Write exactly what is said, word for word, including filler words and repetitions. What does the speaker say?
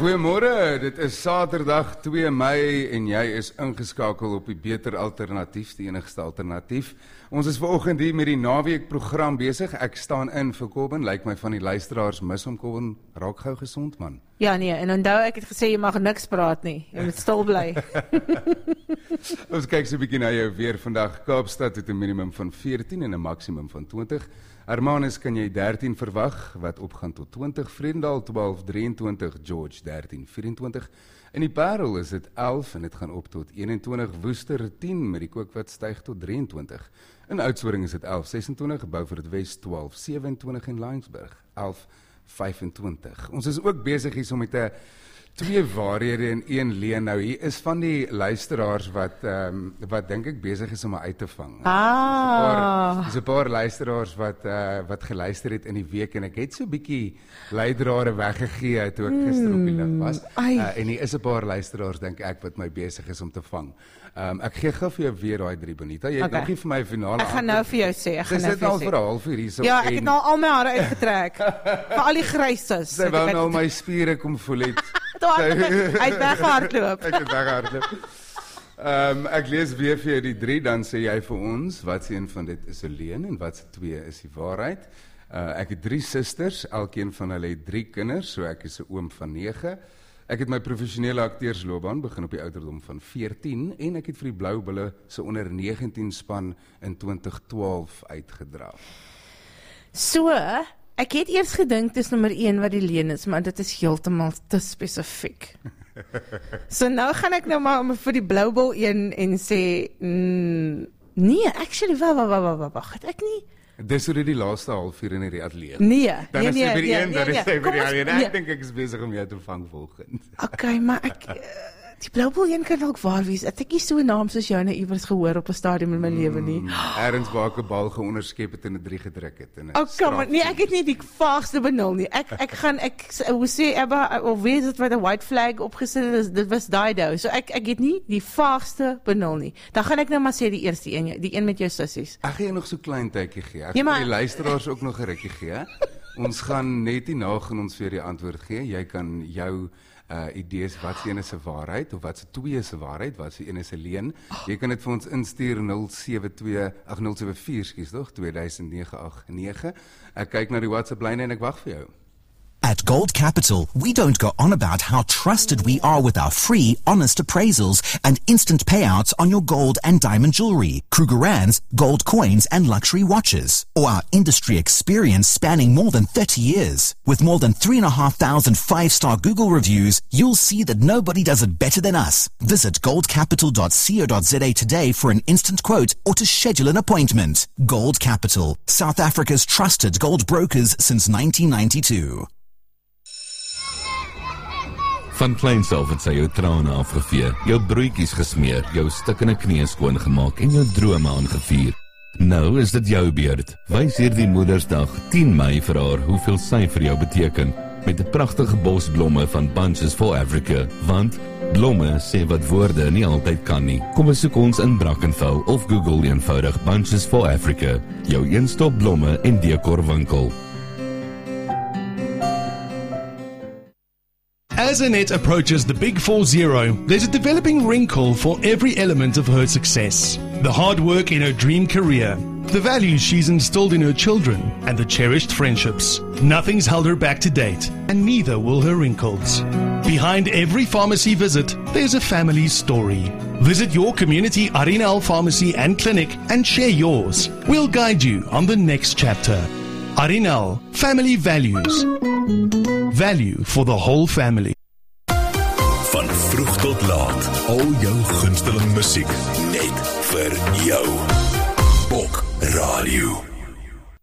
Goeiemôre, dit is Saterdag twee Mei en jy is ingeskakel op die Beter Alternatief, die enigste alternatief. Ons is vanoggend hier met die naweek program besig. Ek staan in vir Kobben, lyk my van die luisteraars mis om Kobben, raak gou gesond man. Ja nee, en onthou ek het gesê jy mag niks praat nie, jy moet stil bly. Ons kyk so 'n bietjie na jou weer vandag. Kaapstad het 'n minimum van veertien en 'n maksimum van twintig. Hermanus kan jy dertien verwag, wat opgaan tot twintig, Vredendal twaalf drieëntwintig, George dertien vyf-en-twintig, in die Parel is dit elf en dit gaan op tot eenentwintig, Woester tien met die kook wat styg tot drieëntwintig, in Oudtshoorn is dit elf sesentwintig, Beaufort West twaalf sewentwintig en Laingsburg elf vyf-en-twintig. Ons is ook besig hier so met 'n twee waarhede en een leuen. Nou hier is van die luisteraars wat um, wat dink ek besig is om my uit te vang. Ah. Dis 'n paar luisteraars wat uh, wat geluister het in die week en ek het so 'n bietjie leidrade weggegee toe ek gister op die lig was. Uh, en hier is 'n paar luisteraars dink ek wat my besig is om te vang. Um, ek gee gou vir jou weer daai drie Bonita. Jy het okay. nog nie vir my 'n finale. Ek gaan nou vir jou sê, ek gaan nou vir jou sê. Dis al vir 'n halfuur hier so. Ja, ek het nou al my hare uitgetrek. Vir al die gryses. Sy wou nou my spiere kom voel het. Hy het weggehardloop. Ek het weggehardloop. Um, ek lees weer vir jou die drie, dan sê jy vir ons, wat se een van dit is 'n leuen en wat se twee is die waarheid. Uh, ek het drie susters, elkeen van hulle het drie kinders, so ek is 'n oom van nege. Ek het my professionele akteursloopbaan begin op die ouderdom van veertien en ek het vir die Blou Bulle se onder negentien span in twintig twaalf uitgedra. So, ek het eers gedink dis nommer een wat die leuen is, maar dit is heeltemal te spesifiek. So nou gaan ek nou maar vir die Blou Bull een en sê, mm, nee, actually, wag, wag, wag, wag, wag, het ek nie. Dis hoe dit die laaste halfuur in die ateljee. Nee, dan nee, is nee, jy by die nee, een, nee, dan is nee, jy by die ons, ander. nee. Ek dink ek is besig om jou te vang volgend. Okay, maar ek, uh, die Blou Bull een kan ook waar wees. Ek het nie so 'n naam soos jou nou iewers gehoor op 'n stadium in my mm, lewe nie. Ergens waar ek 'n bal geonderskep het en 'n drie gedruk het en 'n okay, maar nee, ek het nie die vaagste benul nie. Ek ek gaan ek hoe sê Ebba of weet dit wat 'n white flag opgesit het, dit was daai dou. So ek ek het nie die vaagste benul nie. Dan gaan ek nou maar sê die eerste een, die een met jou sissies. Ek gaan jou nog so klein tydjie gee. Ek ja, maar, gaan die luisteraars ook nog 'n rukkie gee. Ons gaan net hierna gaan ons vir die antwoord gee. Jy kan jou uh idees wat se een is 'n waarheid of wat se twee is 'n waarheid, wat se een is 'n leuen. Jy kan dit vir ons instuur nul sewe twee ag nul sewe vier skies tog twee nege agt nege. Ek kyk na die WhatsApp lyne en ek wag vir jou. At Gold Capital, we don't go on about how trusted we are with our free, honest appraisals and instant payouts on your gold and diamond jewelry, Krugerrands, gold coins and luxury watches, or our industry experience spanning more than thirty years. With more than three and a half thousand five-star Google reviews, you'll see that nobody does it better than us. Visit gold capital dot co dot za today for an instant quote or to schedule an appointment. Gold Capital, South Africa's trusted gold brokers since nineteen ninety-two. Van kleins af het sy jou trane afgevee, jou broodjies gesmeer, jou stikkende knieë skoon gemaak en jou drome aangevuur. Nou is dit jou beurt. Wys hierdie Moedersdag tien Mei vir haar hoeveel sy vir jou beteken, met 'n pragtige bos blomme van Bunches for Africa, want blomme sê wat woorde nie altyd kan nie. Kom besoek ons in Brackenfell of Google eenvoudig Bunches for Africa, jou een-stop blomme en dekorwinkel. As Annette approaches the big four zero, there's a developing wrinkle for every element of her success. The hard work in her dream career, the values she's instilled in her children, and the cherished friendships. Nothing's held her back to date, and neither will her wrinkles. Behind every pharmacy visit, there's a family story. Visit your community Arinal pharmacy and clinic and share yours. We'll guide you on the next chapter. Arinal, family values. Value for the whole family. Van vroeg tot laat, al jou gunsteling musiek, net vir jou. Bok Radio.